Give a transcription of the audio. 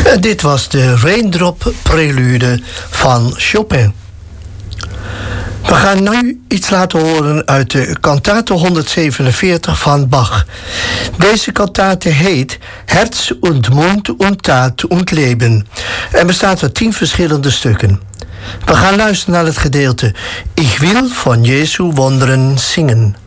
Dit was de Raindrop Prelude van Chopin. We gaan nu iets laten horen uit de kantate 147 van Bach. Deze kantate heet Herz und Mund und Tat und Leben en bestaat uit 10 verschillende stukken. We gaan luisteren naar het gedeelte Ich will von Jesu Wonderen zingen.